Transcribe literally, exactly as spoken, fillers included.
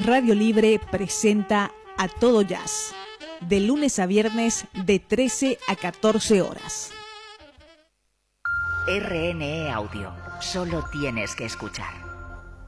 Radio Libre presenta A Todo Jazz, de lunes a viernes de trece a catorce horas. R N E Audio, solo tienes que escuchar.